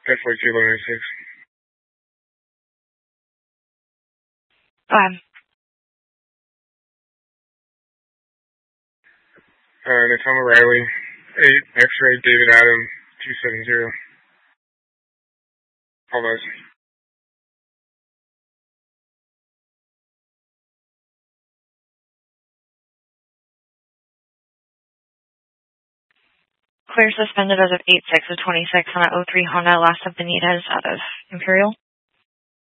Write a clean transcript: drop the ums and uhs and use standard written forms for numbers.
Definitely 296. Natoma Riley, 8, X-ray, David Adam, 270. All those. Clear suspended as of 8/6 of 26 on an 03 Honda Lassa Benitez out of Imperial.